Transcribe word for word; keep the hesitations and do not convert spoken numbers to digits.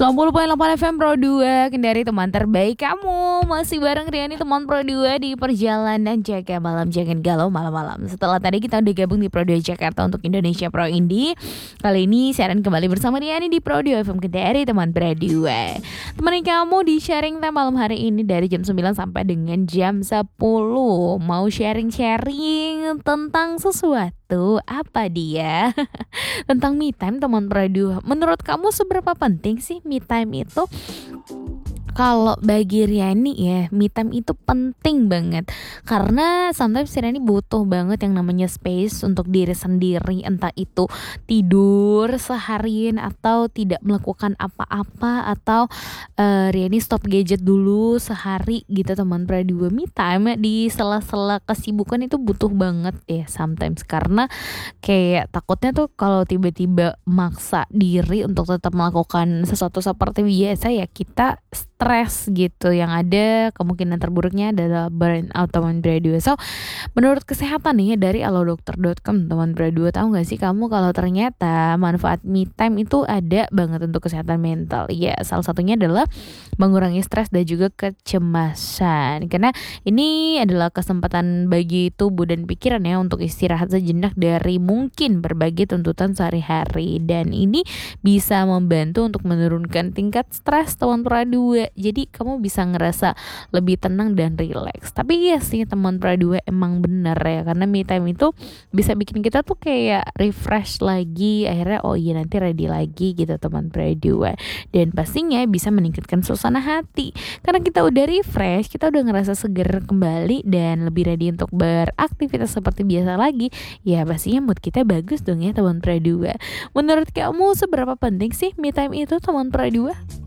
sembilan puluh koma delapan F M Pro dua, Kendari teman terbaik kamu. Masih bareng Riani teman Pro dua di perjalanan jaga malam, jangan galau malam-malam. Setelah tadi kita udah gabung di Pro dua Jakarta untuk Indonesia Pro Indie, kali ini siaran kembali bersama Riani di Pro dua F M Kendari teman Pro dua. Temenin kamu di sharing time malam hari ini dari jam sembilan sampai dengan jam sepuluh. Mau sharing-sharing tentang sesuatu, apa dia? Tentang me time teman Pro dua. Menurut kamu seberapa penting sih me time itu? Kalau bagi Riani ya, me time itu penting banget. Karena sometimes Riani butuh banget yang namanya space untuk diri sendiri. Entah itu tidur seharian atau tidak melakukan apa-apa. Atau uh, Riani stop gadget dulu sehari gitu teman Pro dua. Me time di sela-sela kesibukan itu butuh banget ya sometimes. Karena kayak takutnya tuh kalau tiba-tiba maksa diri untuk tetap melakukan sesuatu seperti biasa ya kita stres gitu. Yang ada kemungkinan terburuknya adalah burnout teman Pro dua. So menurut kesehatan nih dari alo dokter dot com teman Pro dua, tahu gak sih kamu kalau ternyata manfaat me time itu ada banget untuk kesehatan mental. Ya salah satunya adalah mengurangi stres dan juga kecemasan. Karena ini adalah kesempatan bagi tubuh dan pikiran ya untuk istirahat sejenak dari mungkin berbagai tuntutan sehari-hari. Dan ini bisa membantu untuk menurunkan tingkat stres teman Pro dua. Jadi kamu bisa ngerasa lebih tenang dan rileks. Tapi iya sih teman Pro dua emang bener ya, karena me time itu bisa bikin kita tuh kayak refresh lagi. Akhirnya oh iya nanti ready lagi gitu teman Pro dua. Dan pastinya bisa meningkatkan suasana hati. Karena kita udah refresh, kita udah ngerasa seger kembali dan lebih ready untuk beraktivitas seperti biasa lagi. Ya pastinya mood kita bagus dong ya teman Pro dua. Menurut kamu seberapa penting sih me time itu teman Pro dua?